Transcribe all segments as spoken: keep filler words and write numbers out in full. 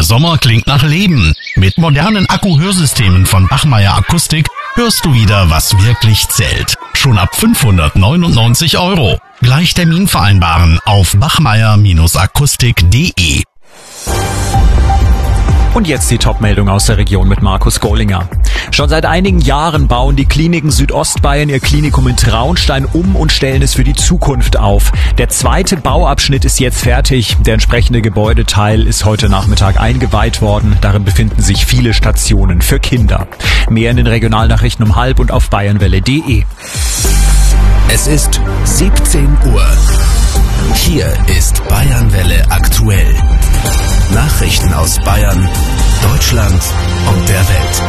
Der Sommer klingt nach Leben. Mit modernen Akku-Hörsystemen von Bachmeier Akustik hörst du wieder, was wirklich zählt. Schon ab fünfhundertneunundneunzig Euro. Gleich Termin vereinbaren auf bachmeier Akustik punkt de. Und jetzt die Top-Meldung aus der Region mit Markus Gollinger. Schon seit einigen Jahren bauen die Kliniken Südostbayern ihr Klinikum in Traunstein um und stellen es für die Zukunft auf. Der zweite Bauabschnitt ist jetzt fertig. Der entsprechende Gebäudeteil ist heute Nachmittag eingeweiht worden. Darin befinden sich viele Stationen für Kinder. Mehr in den Regionalnachrichten um halb und auf bayernwelle punkt de. Es ist siebzehn Uhr. Hier ist Bayernwelle aktuell. Nachrichten aus Bayern, Deutschland und der Welt.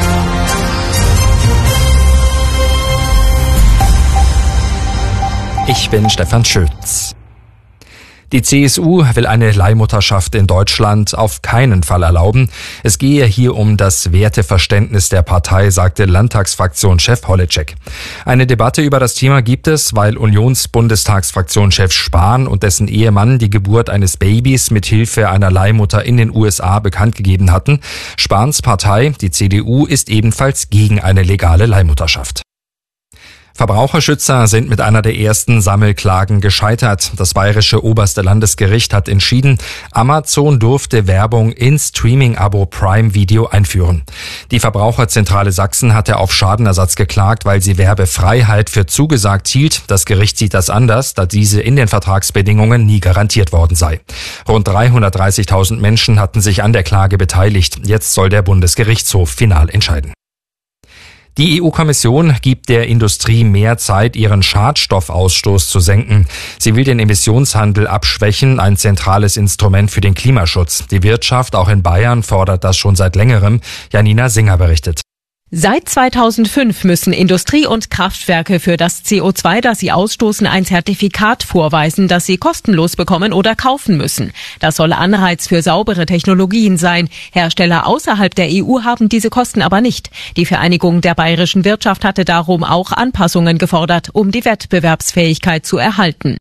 Ich bin Stefan Schütz. Die C S U will eine Leihmutterschaft in Deutschland auf keinen Fall erlauben. Es gehe hier um das Werteverständnis der Partei, sagte Landtagsfraktionschef Holitschek. Eine Debatte über das Thema gibt es, weil Unionsbundestagsfraktionschef Spahn und dessen Ehemann die Geburt eines Babys mit Hilfe einer Leihmutter in den U S A bekannt gegeben hatten. Spahns Partei, die C D U, ist ebenfalls gegen eine legale Leihmutterschaft. Verbraucherschützer sind mit einer der ersten Sammelklagen gescheitert. Das bayerische oberste Landesgericht hat entschieden, Amazon durfte Werbung in Streaming-Abo Prime Video einführen. Die Verbraucherzentrale Sachsen hatte auf Schadenersatz geklagt, weil sie Werbefreiheit für zugesagt hielt. Das Gericht sieht das anders, da diese in den Vertragsbedingungen nie garantiert worden sei. Rund dreihundertdreißigtausend Menschen hatten sich an der Klage beteiligt. Jetzt soll der Bundesgerichtshof final entscheiden. Die E U-Kommission gibt der Industrie mehr Zeit, ihren Schadstoffausstoß zu senken. Sie will den Emissionshandel abschwächen, ein zentrales Instrument für den Klimaschutz. Die Wirtschaft, auch in Bayern, fordert das schon seit längerem. Janina Singer berichtet. Seit zweitausendfünf müssen Industrie und Kraftwerke für das C O zwei, das sie ausstoßen, ein Zertifikat vorweisen, das sie kostenlos bekommen oder kaufen müssen. Das soll Anreiz für saubere Technologien sein. Hersteller außerhalb der E U haben diese Kosten aber nicht. Die Vereinigung der bayerischen Wirtschaft hatte darum auch Anpassungen gefordert, um die Wettbewerbsfähigkeit zu erhalten.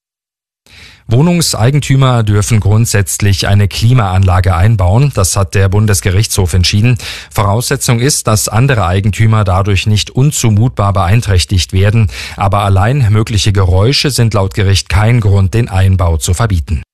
Wohnungseigentümer dürfen grundsätzlich eine Klimaanlage einbauen. Das hat der Bundesgerichtshof entschieden. Voraussetzung ist, dass andere Eigentümer dadurch nicht unzumutbar beeinträchtigt werden. Aber allein mögliche Geräusche sind laut Gericht kein Grund, den Einbau zu verbieten.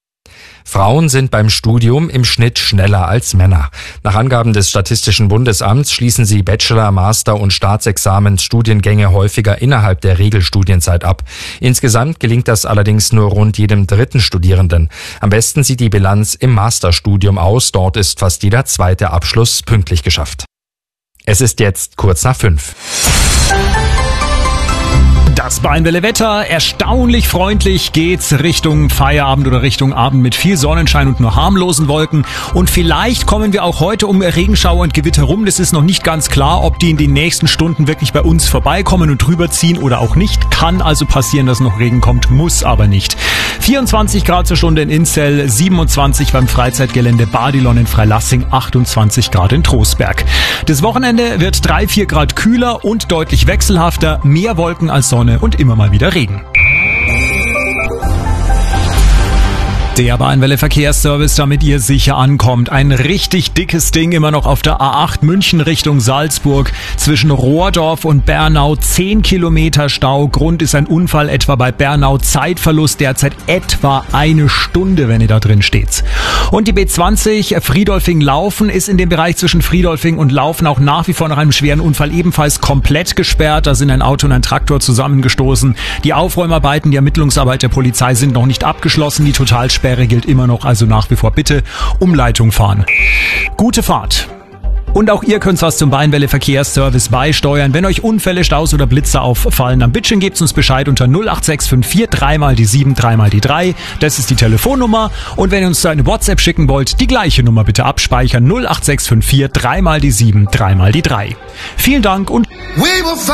Frauen sind beim Studium im Schnitt schneller als Männer. Nach Angaben des Statistischen Bundesamts schließen sie Bachelor-, Master- und Staatsexamensstudiengänge häufiger innerhalb der Regelstudienzeit ab. Insgesamt gelingt das allerdings nur rund jedem dritten Studierenden. Am besten sieht die Bilanz im Masterstudium aus. Dort ist fast jeder zweite Abschluss pünktlich geschafft. Es ist jetzt kurz nach fünf. Das Bayernwelle-Wetter, erstaunlich freundlich geht's Richtung Feierabend oder Richtung Abend mit viel Sonnenschein und nur harmlosen Wolken. Und vielleicht kommen wir auch heute um Regenschauer und Gewitter rum. Das ist noch nicht ganz klar, ob die in den nächsten Stunden wirklich bei uns vorbeikommen und drüber ziehen oder auch nicht. Kann also passieren, dass noch Regen kommt, muss aber nicht. vierundzwanzig Grad zur Stunde in Inzell, siebenundzwanzig beim Freizeitgelände Badilon in Freilassing, achtundzwanzig Grad in Trostberg. Das Wochenende wird drei, vier Grad kühler und deutlich wechselhafter, mehr Wolken als Sonne und immer mal wieder Regen. Der Bayernwelle Verkehrsservice, damit ihr sicher ankommt. Ein richtig dickes Ding immer noch auf der A acht München Richtung Salzburg. Zwischen Rohrdorf und Bernau zehn Kilometer Stau. Grund ist ein Unfall etwa bei Bernau. Zeitverlust derzeit etwa eine Stunde, wenn ihr da drin steht. Und die B zwanzig Friedolfing-Laufen ist in dem Bereich zwischen Friedolfing und Laufen auch nach wie vor nach einem schweren Unfall ebenfalls komplett gesperrt. Da sind ein Auto und ein Traktor zusammengestoßen. Die Aufräumarbeiten, die Ermittlungsarbeit der Polizei sind noch nicht abgeschlossen. Die Totalsperre Sperre gilt immer noch, also nach wie vor bitte Umleitung fahren. Gute Fahrt. Und auch ihr könnt was zum Bayernwelle Verkehrsservice beisteuern. Wenn euch Unfälle, Staus oder Blitzer auffallen, dann bitte gebt uns Bescheid unter null acht sechs fünf vier drei mal die sieben, drei mal die drei. Das ist die Telefonnummer. Und wenn ihr uns eine WhatsApp schicken wollt, die gleiche Nummer bitte abspeichern. null acht sechs fünf vier drei mal die sieben, drei mal die drei. Vielen Dank und